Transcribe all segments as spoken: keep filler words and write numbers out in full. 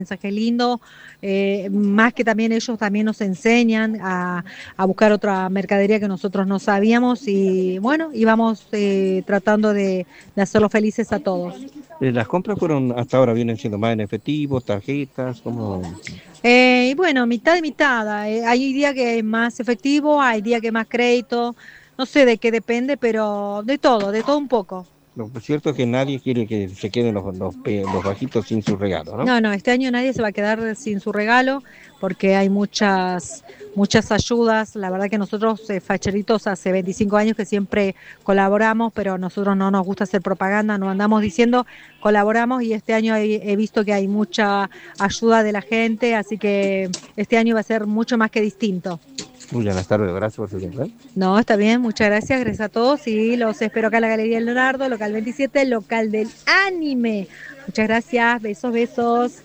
mensaje lindo, eh, más que también ellos también nos enseñan a, a buscar otra mercadería que nosotros no sabíamos y bueno, íbamos eh, tratando de, de hacerlos felices a todos. Eh, las compras fueron hasta ahora vienen siendo más en efectivo, tarjetas, como Eh, y bueno, mitad y mitad, eh, hay día que es más efectivo, hay día que es más crédito, no sé de qué depende, pero de todo, de todo un poco. lo cierto es que nadie quiere que se queden los, los, pe- los bajitos sin su regalo, ¿no? No, no, este año nadie se va a quedar sin su regalo porque hay muchas, muchas ayudas. La verdad que nosotros, eh, facheritos, hace veinticinco años que siempre colaboramos, pero a nosotros no nos gusta hacer propaganda, no andamos diciendo colaboramos y este año he, he visto que hay mucha ayuda de la gente, así que este año va a ser mucho más que distinto. Muy bien, hasta luego, gracias por su tiempo, ¿eh? No, está bien, muchas gracias, gracias a todos y los espero acá en la Galería del Leonardo, local veintisiete, local del anime. Muchas gracias, besos, besos.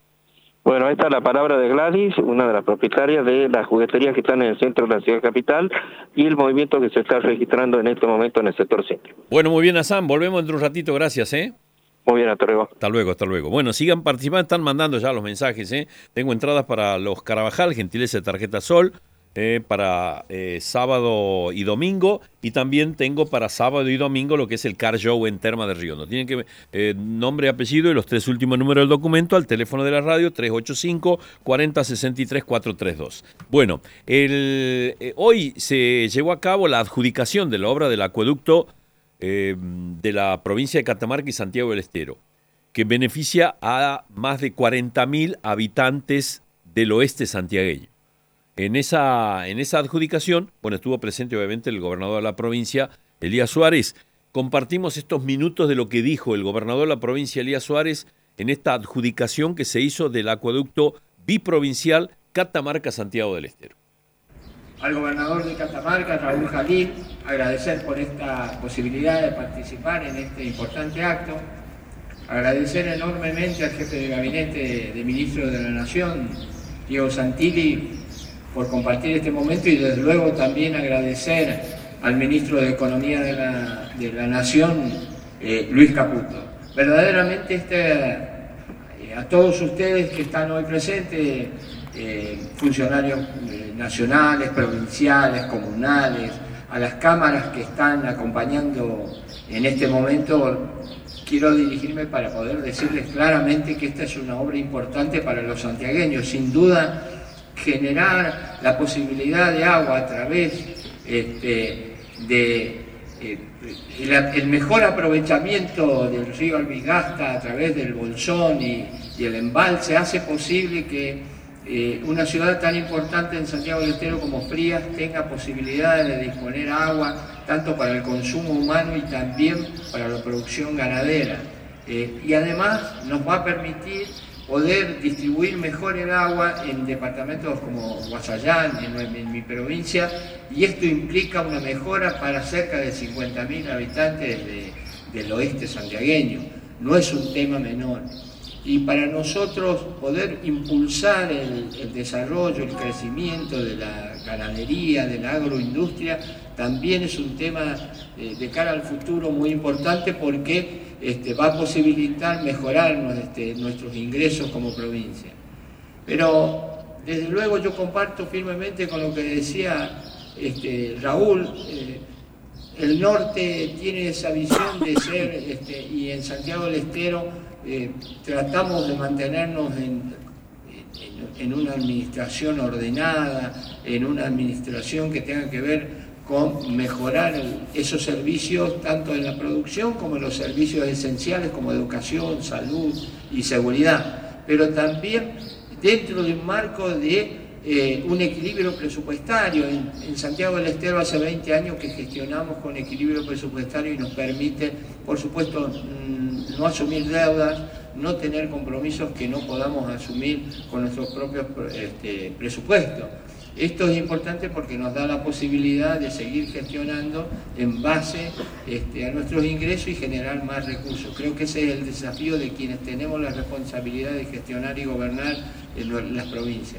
Bueno, ahí está la palabra de Gladys, una de las propietarias de las jugueterías que están en el centro de la ciudad capital y el movimiento que se está registrando en este momento en el sector centro. Bueno, muy bien, Hassan, volvemos dentro de un ratito, gracias, ¿eh? Muy bien, hasta luego. Hasta luego, hasta luego. Bueno, sigan participando, están mandando ya los mensajes, ¿eh? Tengo entradas para los Carabajal, gentileza de Tarjeta Sol, eh, para eh, sábado y domingo, y también tengo para sábado y domingo lo que es el Car Show en Terma de Riondo. Tienen que eh, nombre, apellido y los tres últimos números del documento al teléfono de la radio tres ocho cinco, cuarenta, sesenta y tres, cuatrocientos treinta y dos. Bueno, el, eh, hoy se llevó a cabo la adjudicación de la obra del acueducto eh, de la provincia de Catamarca y Santiago del Estero, que beneficia a más de cuarenta mil habitantes del oeste santiagueño. En esa, en esa adjudicación, bueno, estuvo presente obviamente el gobernador de la provincia, Elías Suárez. Compartimos estos minutos de lo que dijo el gobernador de la provincia, Elías Suárez, en esta adjudicación que se hizo del acueducto biprovincial Catamarca-Santiago del Estero. Al gobernador de Catamarca, Raúl Jalil, agradecer por esta posibilidad de participar en este importante acto, agradecer enormemente al jefe de gabinete de ministro de la Nación, Diego Santilli, por compartir este momento y desde luego también agradecer al ministro de Economía de la, de la Nación, eh, Luis Caputo. Verdaderamente este, eh, a todos ustedes que están hoy presentes, eh, funcionarios eh, nacionales, provinciales, comunales, a las cámaras que están acompañando en este momento, quiero dirigirme para poder decirles claramente que esta es una obra importante para los santiagueños. Sin duda, generar la posibilidad de agua a través este, de eh, el, el mejor aprovechamiento del río Albigasta a través del Bolsón y, y el embalse hace posible que eh, una ciudad tan importante en Santiago del Estero como Frías tenga posibilidades de disponer agua tanto para el consumo humano y también para la producción ganadera. Eh, y además nos va a permitir poder distribuir mejor el agua en departamentos como Guasallán, en, en mi provincia, y esto implica una mejora para cerca de cincuenta mil habitantes de, del oeste santiagueño. No es un tema menor. Y para nosotros poder impulsar el, el desarrollo, el crecimiento de la ganadería, de la agroindustria, también es un tema eh, de cara al futuro muy importante porque Este, va a posibilitar mejorar este, nuestros ingresos como provincia. Pero desde luego yo comparto firmemente con lo que decía este, Raúl, eh, el norte tiene esa visión de ser, este, y en Santiago del Estero eh, tratamos de mantenernos en, en, en una administración ordenada, en una administración que tenga que ver con mejorar esos servicios tanto en la producción como en los servicios esenciales como educación, salud y seguridad, pero también dentro de un marco de eh, un equilibrio presupuestario. En, en Santiago del Estero hace veinte años que gestionamos con equilibrio presupuestario y nos permite, por supuesto, mmm, no asumir deudas, no tener compromisos que no podamos asumir con nuestros propios este, presupuestos. Esto es importante porque nos da la posibilidad de seguir gestionando en base este, a nuestros ingresos y generar más recursos. Creo que ese es el desafío de quienes tenemos la responsabilidad de gestionar y gobernar en las provincias.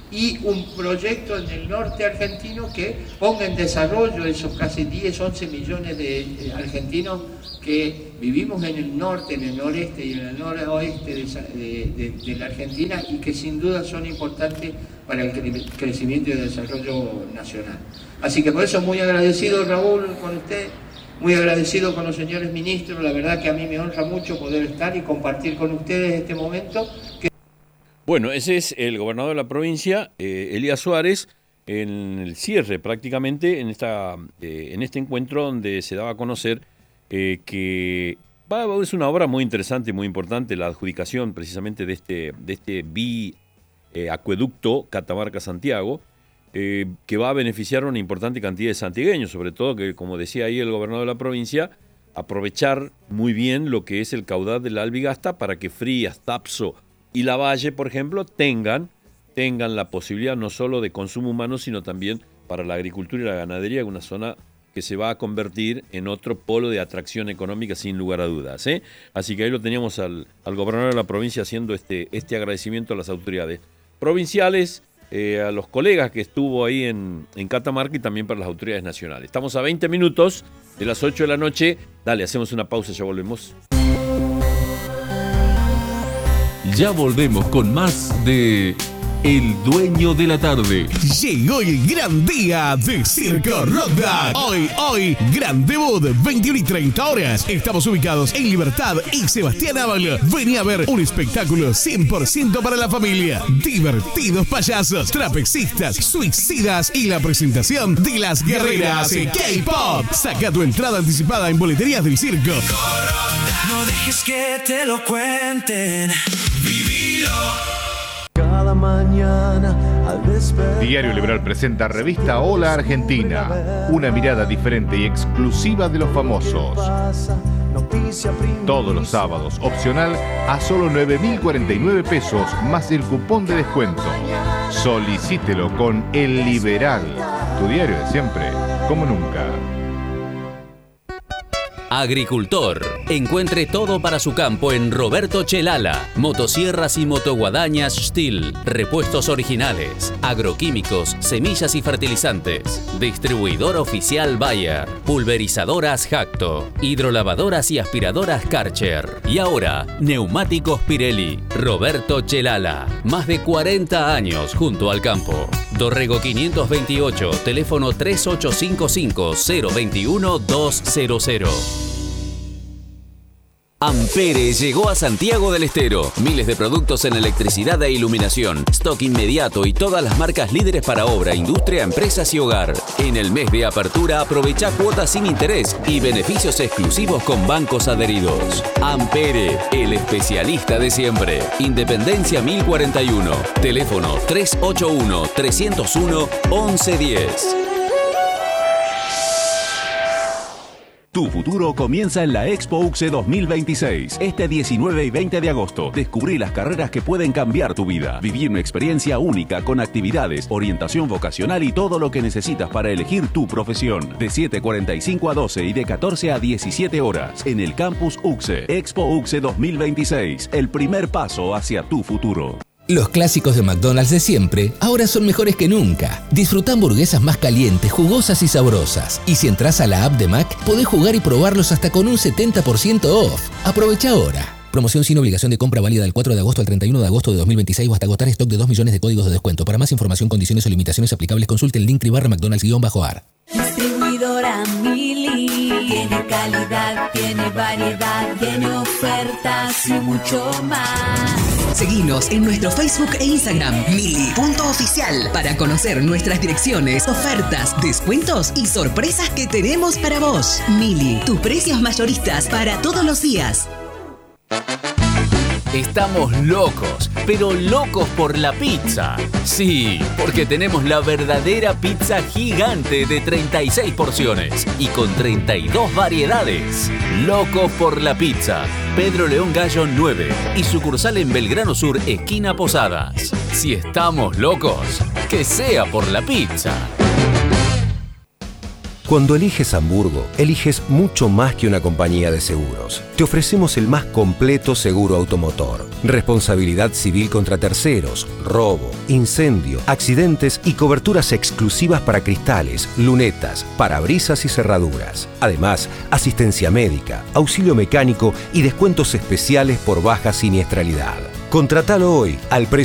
y un proyecto en el norte argentino que ponga en desarrollo esos casi diez, once millones de argentinos que vivimos en el norte, en el noreste y en el noroeste de, de, de, de la Argentina y que sin duda son importantes para el cre crecimiento y el desarrollo nacional. Así que por eso muy agradecido, Raúl, con usted, muy agradecido con los señores ministros, la verdad que a mí me honra mucho poder estar y compartir con ustedes este momento. Que... Bueno, ese es el gobernador de la provincia, eh, Elías Suárez, en el cierre prácticamente, en, esta, eh, en este encuentro donde se daba a conocer eh, que va, es una obra muy interesante y muy importante, la adjudicación precisamente de este, de este bi eh, acueducto Catamarca-Santiago, eh, que va a beneficiar a una importante cantidad de santigueños, sobre todo que, como decía ahí el gobernador de la provincia, aprovechar muy bien lo que es el caudal de la Albigasta para que Frías, Tapso y Lavalle, por ejemplo, tengan, tengan la posibilidad no solo de consumo humano, sino también para la agricultura y la ganadería, una zona que se va a convertir en otro polo de atracción económica sin lugar a dudas, ¿eh? Así que ahí lo teníamos al, al gobernador de la provincia haciendo este, este agradecimiento a las autoridades provinciales, eh, a los colegas que estuvo ahí en, en Catamarca y también para las autoridades nacionales. Estamos a veinte minutos de las ocho de la noche. Dale, hacemos una pausa, ya volvemos. Ya volvemos con más de El Dueño de la Tarde. Llegó el gran día de Circo Rockback. Hoy, hoy, gran debut, veintiuna y treinta horas. Estamos ubicados en Libertad y Sebastián Ábalos. Vení a ver un espectáculo cien por ciento para la familia. Divertidos payasos, trapezistas, suicidas y la presentación de las guerreras K-Pop. Saca tu entrada anticipada en boleterías del circo. No dejes que te lo cuenten. Vivilo. Cada mañana al despertar. Diario Liberal presenta revista Hola Argentina, una mirada diferente y exclusiva de los famosos. Todos los sábados, opcional a solo nueve mil cuarenta y nueve pesos más el cupón de descuento. Solicítelo con El Liberal, tu diario de siempre, como nunca. Agricultor. Encuentre todo para su campo en Roberto Chelala. Motosierras y motoguadañas Stihl. Repuestos originales. Agroquímicos, semillas y fertilizantes. Distribuidor oficial Bayer. Pulverizadoras Jacto. Hidrolavadoras y aspiradoras Karcher. Y ahora, neumáticos Pirelli. Roberto Chelala. Más de cuarenta años junto al campo. Dorrego quinientos veintiocho, teléfono tres ocho cinco cinco, cero veintiuno, doscientos. Ampere llegó a Santiago del Estero. Miles de productos en electricidad e iluminación, stock inmediato y todas las marcas líderes para obra, industria, empresas y hogar. En el mes de apertura aprovecha cuotas sin interés y beneficios exclusivos con bancos adheridos. Ampere, el especialista de siempre. Independencia mil cuarenta y uno. Teléfono tres ocho uno, tres cero uno, once diez. Tu futuro comienza en la Expo U C S dos mil veintiséis. Este diecinueve y veinte de agosto, descubrí las carreras que pueden cambiar tu vida. Viví una experiencia única con actividades, orientación vocacional y todo lo que necesitas para elegir tu profesión. De siete cuarenta y cinco a doce y de catorce a diecisiete horas. En el Campus U C S. Expo U C S dos mil veintiséis. El primer paso hacia tu futuro. Los clásicos de McDonald's de siempre ahora son mejores que nunca. Disfruta hamburguesas más calientes, jugosas y sabrosas. Y si entras a la app de Mac, podés jugar y probarlos hasta con un setenta por ciento off. Aprovecha ahora. Promoción sin obligación de compra válida del cuatro de agosto al treinta y uno de agosto de dos mil veintiséis o hasta agotar stock de dos millones de códigos de descuento. Para más información, condiciones o limitaciones aplicables, consulte el link barra McDonald's-A R. Distribuidora Mili. Tiene calidad, tiene variedad, tiene ofertas y mucho más. Seguinos en nuestro Facebook e Instagram, mili punto oficial, para conocer nuestras direcciones, ofertas, descuentos y sorpresas que tenemos para vos. Mili, tus precios mayoristas para todos los días. Estamos locos, pero locos por la pizza. Sí, porque tenemos la verdadera pizza gigante de treinta y seis porciones y con treinta y dos variedades. Locos por la pizza. Pedro León Gallo nueve y sucursal en Belgrano Sur, esquina Posadas. Si estamos locos, que sea por la pizza. Cuando eliges Hamburgo, eliges mucho más que una compañía de seguros. Te ofrecemos el más completo seguro automotor, responsabilidad civil contra terceros, robo, incendio, accidentes y coberturas exclusivas para cristales, lunetas, parabrisas y cerraduras. Además, asistencia médica, auxilio mecánico y descuentos especiales por baja siniestralidad. Contratalo hoy al precio